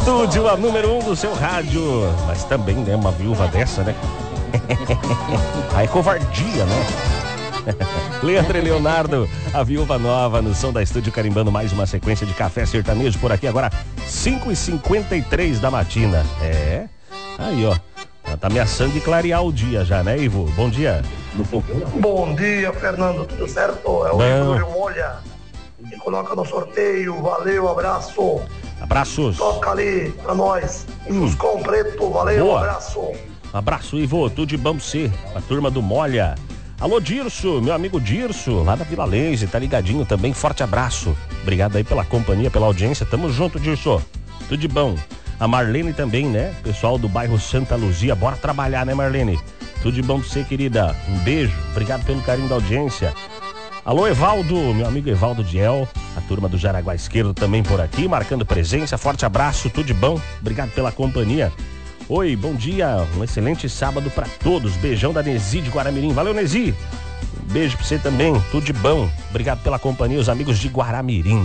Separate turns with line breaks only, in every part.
Estúdio, a número 1 do seu rádio. Mas também, né, uma viúva dessa, né? Aí covardia, né? Leandro e Leonardo, a viúva nova no som da Estúdio, carimbando mais uma sequência de café sertanejo por aqui agora, 5h53 da matina. É, aí ó, tá ameaçando de clarear o dia já, né, Ivo? Bom dia.
Bom dia, Fernando, tudo certo? É o Ivo do Molha, que coloca no sorteio, valeu, abraço.
Abraços.
Toca ali pra nós, Fuscão Preto, valeu,
Boa.
abraço.
Abraço, Ivo, tudo de bom pra você, a turma do Molha. Alô, Dirso, meu amigo Dirso, lá da Vila Lazy, tá ligadinho também, forte abraço. Obrigado aí pela companhia, pela audiência, tamo junto, Dirso, tudo de bom. A Marlene também, né, pessoal do bairro Santa Luzia, bora trabalhar, né, Marlene? Tudo de bom pra você, querida, um beijo, obrigado pelo carinho da audiência. Alô, Evaldo, meu amigo Evaldo Diel, a turma do Jaraguá Esquerdo também por aqui, marcando presença, forte abraço, tudo de bom, obrigado pela companhia. Oi, bom dia, um excelente sábado pra todos, beijão da Nezi de Guaramirim, valeu Nezi, um beijo pra você também, tudo de bom, obrigado pela companhia, os amigos de Guaramirim.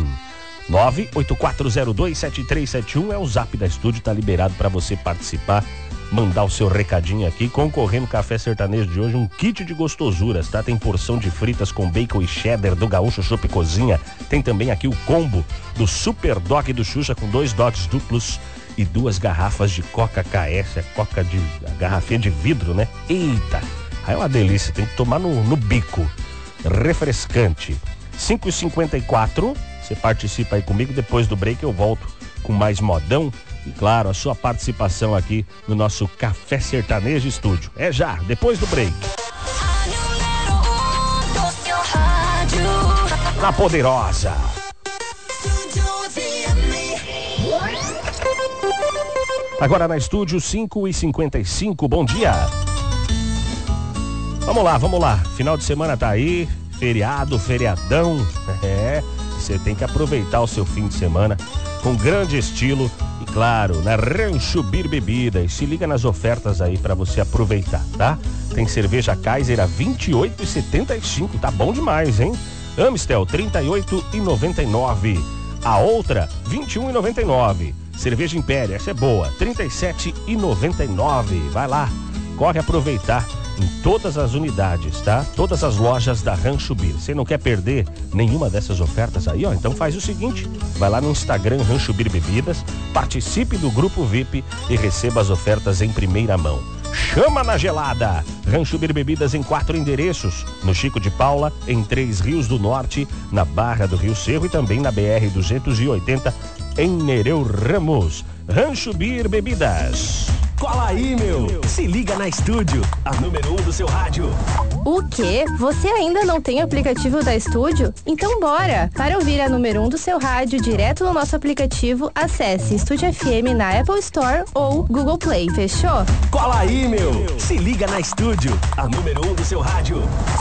984027371 é o zap da Estúdio, tá liberado pra você participar, mandar o seu recadinho aqui, concorrer no Café Sertanejo de hoje, um kit de gostosuras, tá? Tem porção de fritas com bacon e cheddar do Gaúcho Chopp Cozinha, tem também aqui o combo do Super Dog do Xuxa com 2 dogs duplos e 2 garrafas de Coca KS, Coca de garrafinha de vidro, né? Eita, aí é uma delícia, tem que tomar no bico, refrescante. 5h54, você participa aí comigo, depois do break eu volto com mais modão e claro, a sua participação aqui no nosso Café Sertanejo Estúdio. É já, depois do break. Na Poderosa. Agora na Estúdio, 5h55, bom dia. Vamos lá, final de semana tá aí, feriadão, você tem que aproveitar o seu fim de semana com grande estilo e claro, na Rancho Bir Bebidas, se liga nas ofertas aí pra você aproveitar, tá? Tem cerveja Kaiser a R$ 28,75, tá bom demais, hein? Amstel, R$ 38,99, a outra R$ 21,99. Cerveja Império, essa é boa, R$ 37,99. Vai lá, corre aproveitar em todas as unidades, tá? Todas as lojas da Rancho Bir. Você não quer perder nenhuma dessas ofertas aí, ó? Então faz o seguinte, vai lá no Instagram Rancho Bir Bebidas, participe do grupo VIP e receba as ofertas em primeira mão. Chama na gelada! Rancho Bir Bebidas em 4 endereços, no Chico de Paula, em 3 Rios do Norte, na Barra do Rio Cerro e também na BR-280, em Nereu Ramos. Rancho Bir Bebidas.
Cola aí, meu! Se liga na Estúdio, a número 1 do seu rádio.
O quê? Você ainda não tem o aplicativo da Estúdio? Então bora! Para ouvir a número 1 do seu rádio direto no nosso aplicativo, acesse Estúdio FM na Apple Store ou Google Play, fechou?
Cola aí, meu! Se liga na Estúdio, a número 1 do seu rádio.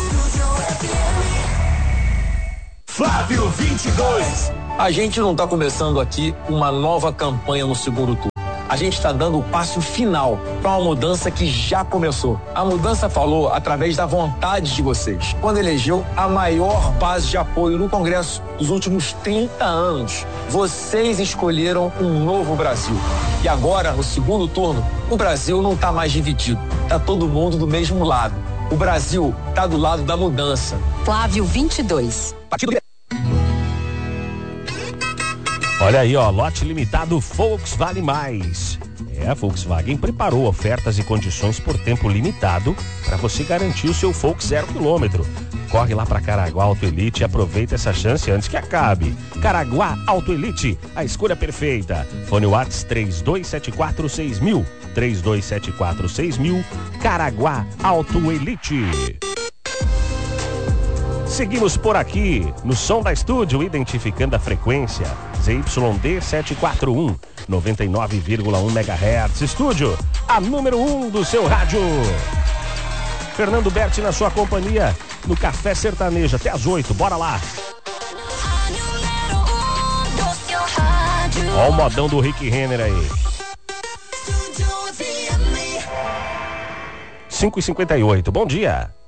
Flávio 22.
A gente não está começando aqui uma nova campanha no segundo turno. A gente está dando o passo final para uma mudança que já começou. A mudança falou através da vontade de vocês, quando elegeu a maior base de apoio no Congresso dos últimos 30 anos. Vocês escolheram um novo Brasil. E agora, no segundo turno, o Brasil não está mais dividido. Está todo mundo do mesmo lado. O Brasil está do lado da mudança.
Flávio 22.
Partido.
Olha aí, ó, lote limitado Volkswagen Vale Mais. A Volkswagen preparou ofertas e condições por tempo limitado para você garantir o seu Volkswagen 0 km. Corre lá para Caraguá Auto Elite e aproveita essa chance antes que acabe. Caraguá Auto Elite, a escolha perfeita. Fone WhatsApp 32746000, 32746000, Caraguá Auto Elite. Seguimos por aqui, no som da Estúdio, identificando a frequência ZYD 741, 99,1 MHz. Estúdio, a número 1 do seu rádio. Fernando Berti na sua companhia, no Café Sertanejo, até às 8, bora lá. Ó o modão do Rick Renner aí. 5h58, bom dia.